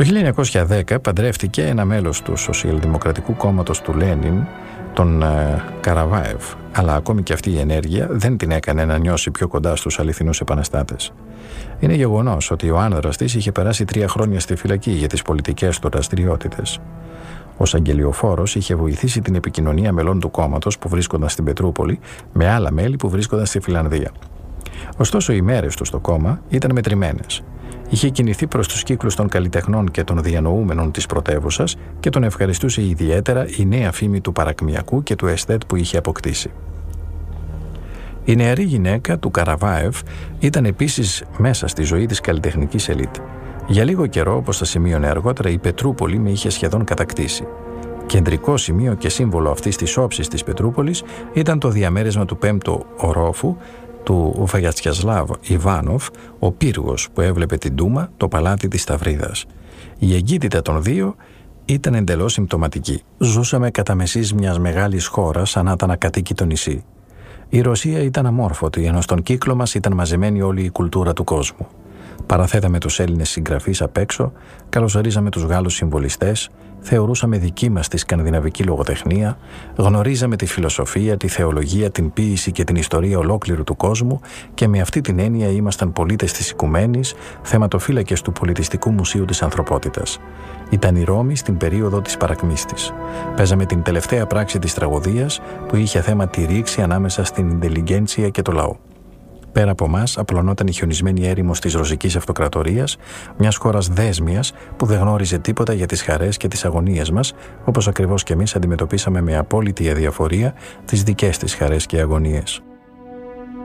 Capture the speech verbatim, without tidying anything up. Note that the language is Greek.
Το χίλια εννιακόσια δέκα παντρεύτηκε ένα μέλος του Σοσιαλδημοκρατικού Κόμματος του Λένιν, τον ε, Καραβάεφ, αλλά ακόμη και αυτή η ενέργεια δεν την έκανε να νιώσει πιο κοντά στους αληθινούς επαναστάτες. Είναι γεγονός ότι ο άνδρας της είχε περάσει τρία χρόνια στη φυλακή για τις πολιτικές του δραστηριότητες. Ως αγγελιοφόρος είχε βοηθήσει την επικοινωνία μελών του κόμματος που βρίσκονταν στην Πετρούπολη με άλλα μέλη που βρίσκονταν στη Φιλανδία. Ωστόσο, οι μέρες του στο κόμμα ήταν μετρημένες. Είχε κινηθεί προς τους κύκλους των καλλιτεχνών και των διανοούμενων της πρωτεύουσας και τον ευχαριστούσε ιδιαίτερα η νέα φήμη του παρακμιακού και του εστέτ που είχε αποκτήσει. Η νεαρή γυναίκα του Καραβάεφ ήταν επίσης μέσα στη ζωή της καλλιτεχνικής ελίτ. Για λίγο καιρό, όπως θα σημείωνε αργότερα, η Πετρούπολη με είχε σχεδόν κατακτήσει. Κεντρικό σημείο και σύμβολο αυτής της όψης της Πετρούπολης ήταν το διαμέρισμα του πέμπτου ορόφου του Βαγιατσιασλάβ Ιβάνοφ, ο πύργος που έβλεπε την Ντούμα, το παλάτι της Σταυρίδας. Η εγκύτητα των δύο ήταν εντελώς συμπτωματική. Ζούσαμε κατά μεσής μιας μεγάλης χώρας, σαν να ήταν ακατοίκητο νησί. Η Ρωσία ήταν αμόρφωτη, ενώ στον κύκλο μας ήταν μαζεμένη όλη η κουλτούρα του κόσμου. Παραθέταμε τους Έλληνες συγγραφείς απ' έξω, καλωσορίζαμε τους Γάλλους συμβολιστές, θεωρούσαμε δική μας τη σκανδιναβική λογοτεχνία, γνωρίζαμε τη φιλοσοφία, τη θεολογία, την ποίηση και την ιστορία ολόκληρου του κόσμου και με αυτή την έννοια ήμασταν πολίτες της οικουμένης, θεματοφύλακες του Πολιτιστικού Μουσείου της Ανθρωπότητας. Ήταν η Ρώμη στην περίοδο της παρακμής της. Παίζαμε την τελευταία πράξη της τραγωδίας που είχε θέμα τη ρήξη ανάμεσα στην ιντελιγκέντσια και το λαό. Πέρα από εμάς απλωνόταν η χιονισμένη έρημος της Ρωσικής Αυτοκρατορίας, μιας χώρας δέσμιας που δεν γνώριζε τίποτα για τις χαρές και τις αγωνίες μας, όπως ακριβώς και εμείς αντιμετωπίσαμε με απόλυτη αδιαφορία τις δικές της χαρές και αγωνίες.